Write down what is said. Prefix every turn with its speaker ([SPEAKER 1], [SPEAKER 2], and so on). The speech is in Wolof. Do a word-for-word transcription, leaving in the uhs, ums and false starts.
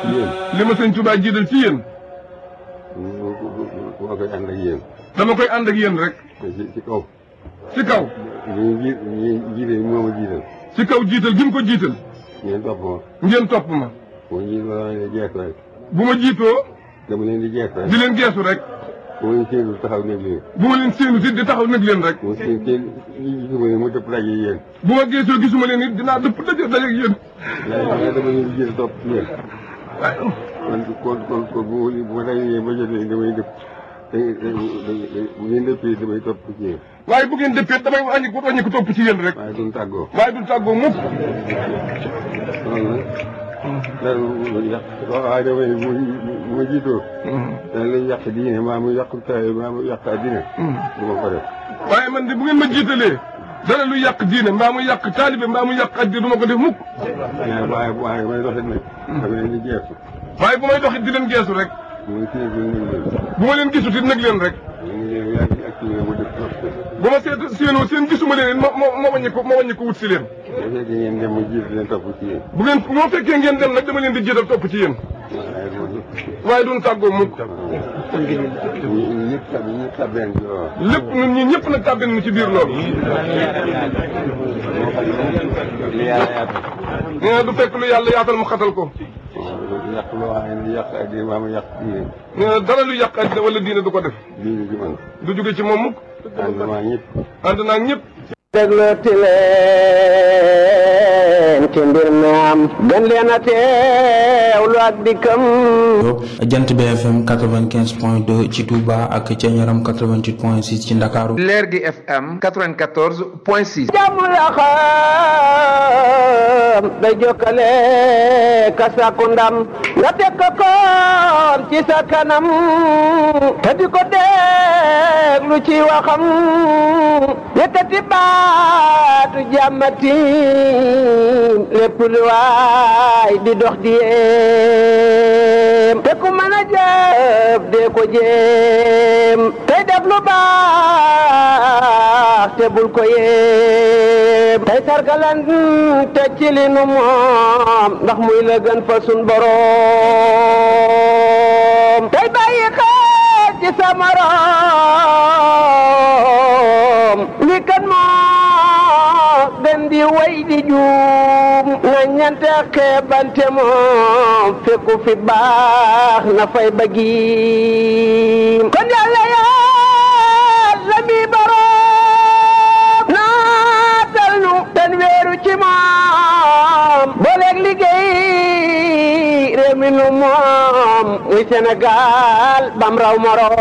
[SPEAKER 1] ci yéen.
[SPEAKER 2] li ma sëñ Touba jiital ci yéen.
[SPEAKER 1] dama koy ànd ak yéen.
[SPEAKER 2] dama koy ànd ak yéen rek.
[SPEAKER 1] ci ci kaw.
[SPEAKER 2] ci kaw.
[SPEAKER 1] ñu ji ñu jiite moo ma jiital.
[SPEAKER 2] ci kaw jiital gi mu ko jiital.
[SPEAKER 1] ngeen topp ma.
[SPEAKER 2] ngeen topp ma.
[SPEAKER 1] bu ñu leen di jeex rek.
[SPEAKER 2] bu ma jiitoo.
[SPEAKER 1] dama leen di jeex rek.
[SPEAKER 2] di leen geesu rek.
[SPEAKER 1] bu ma leen séenu taxaw nekk leen.
[SPEAKER 2] bu ma leen séenu si di taxaw nag leen rek.
[SPEAKER 1] bu ma seen seen gisuma leen mu dëpp daje yéen.
[SPEAKER 2] bu ma geesoo gisuma leen it dinaa dëpp daje daje ak yéen.
[SPEAKER 1] waaye dama leen di jiital topp ci yéen.
[SPEAKER 2] waaye.
[SPEAKER 1] kon kon kon kon bu ma bu ma dajee ba jotee damay dëpp da bu ngeen dëppee damay topp ci yéen.
[SPEAKER 2] waaye bu ngeen dëppee damay wàññi ko wàññi ko topp ci yéen rek.
[SPEAKER 1] waaye duñ tàggoo.
[SPEAKER 2] waaye duñ tàggoo mukk.
[SPEAKER 1] loolu nag. dara lu yàq waaye damay bu bu ma jiitoo. dana lay yàq diine maa mu yàq taay maa mu yàq addina. du ma ko def.
[SPEAKER 2] waaye man de bu ngeen ma jiitalee. dara lu yàq diine mbaa mu yàq taalibe mbaa mu yàq addina du ma ko def mukk.
[SPEAKER 1] waaye waaye may doxit nag. dama leen di geesu.
[SPEAKER 2] waaye bu may doxit di leen geesu rek.
[SPEAKER 1] bu ma séenee leen.
[SPEAKER 2] bu ma leen gisut it nag leen rek. bu ma seet séenoo seen gisuma leen it ma ma ma wàññi ko ma wàññi ko wut si leen.
[SPEAKER 1] bu fekkee ngeen dem ma jiitu leen topp ci yéen.
[SPEAKER 2] bu ngeen moo fekkee ngeen dem nag dama leen di jiital topp ci yéen. waaye duñ tàggoo mukk.
[SPEAKER 1] ñëpp tab ñëpp tabeen ci loolu.
[SPEAKER 2] lépp ñun ñii ñëpp nag tàbbeen mu ci biir loolu.
[SPEAKER 1] li yàlla yaatal.
[SPEAKER 2] nee na du fekk lu yàlla yaatal mu xatal ko.
[SPEAKER 1] yàq loo xam ne yàq addina maa mu yàq diine.
[SPEAKER 2] nee na dara lu yàq addina wala diine du ko def.
[SPEAKER 1] diine ci man.
[SPEAKER 2] du jóge ci moom mukk.
[SPEAKER 1] ànd naa ñëpp.
[SPEAKER 2] ànd naa ñëpp.
[SPEAKER 3] déglooti leen ci mbir mi am gën leen a teewlu ak dikkam.
[SPEAKER 4] Jant B F M quatre-vingt-quinze point deux ci Touba ak ca Ñaram quatre-vingt-huit point six ci Ndakaaru.
[SPEAKER 5] Leer gi F M quatre-vingt-quatorze point six.
[SPEAKER 3] jàmm la xam day jokkale ka sàkku ndam nga teg ko koon ci sa kanam te di ko déglu ci waxam yëkkati baatu jàmmati lépp lu waay di dox di yéem te ku mën a jëf dee ko jéem tey def lu baax te bul ko yéem tey sargalan te ci li nu moom ndax muy la gën fa sun boroom tey bàyyi xel ci sa morom li kan moo gën di way di juum nga ñante xeebante moom fekku fi baax na fay bëggiim kon yàlla yàlla mi boroom naatal nu ten weeru ci moom booleeg liggéey réew mi nu moom muy Sénégal bam raw moroom